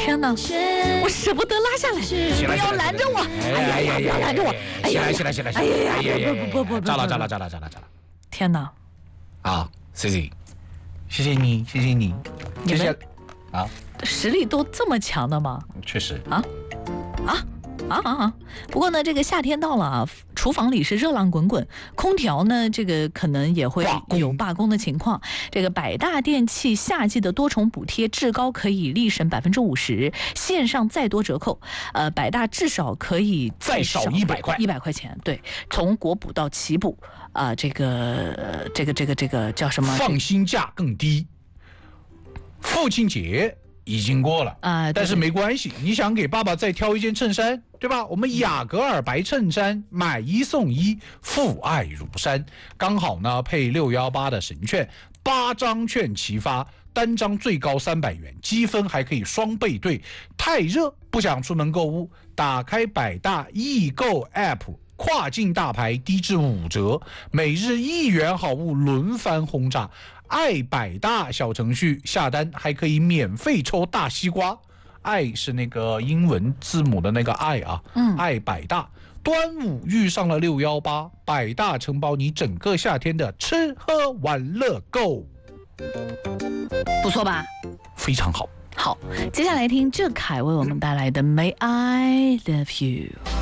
天哪，我舍不得拉下来，不要拦着我！哎呀，不要拦着我！ 起来！ 哎呀，不， 扎了！ 天哪！ 啊 ，Cici， 谢谢你。 你们啊， 实力都这么强的吗？ 确实啊！不过呢，这个夏天到了啊，厨房里是热浪滚滚，空调呢，这个可能也会有罢工的情况。这个百大电器夏季的多重补贴，至高可以立省50%，线上再多折扣，百大至少可以再少100块 ，100块钱，对，从国补到企补，这个叫什么？ 放心价更低。父亲节已经过了啊，但是没关系，你想给爸爸再挑一件衬衫，对吧？我们雅戈尔白衬衫买1送1，父爱如山，刚好呢配618的神券，8张券齐发，单张最高300元，积分还可以双倍兑。太热不想出门购物，打开百大易购 App。跨境大牌低至5折，每日1元好物轮番轰炸。爱百大小程序下单还可以免费抽大西瓜，爱是那个英文字母的那个爱啊，爱百大。端午遇上了618，百大承包你整个夏天的吃喝玩乐购， 不错吧？ 非常好。 好，接下来听郑恺为我们带来的《May I Love You》。